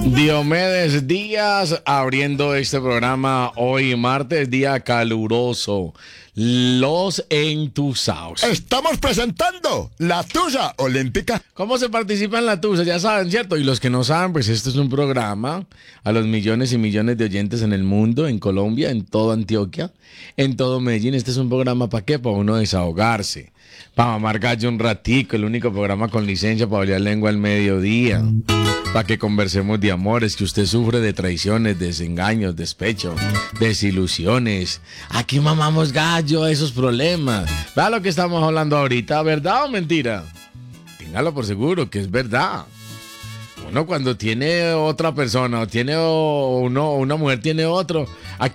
Diomedes Díaz abriendo este programa hoy martes, día caluroso. Los entusados. Estamos presentando la Tusa Olímpica. ¿Cómo se participa en la Tusa? Ya saben, ¿cierto? Y los que no saben, pues esto es un programa a los millones y millones de oyentes en el mundo, en Colombia, en toda Antioquia, en todo Medellín. Este es un programa ¿para qué? Para uno desahogarse, para mamar gallo un ratico, el único programa con licencia para hablar lengua al mediodía. Para que conversemos de amores, que usted sufre de traiciones, desengaños, despecho, desilusiones. Aquí mamamos gallo a esos problemas. Vea lo que estamos hablando ahorita, ¿verdad o mentira? Téngalo por seguro que es verdad. Uno cuando tiene otra persona, o tiene una mujer tiene otro, aquí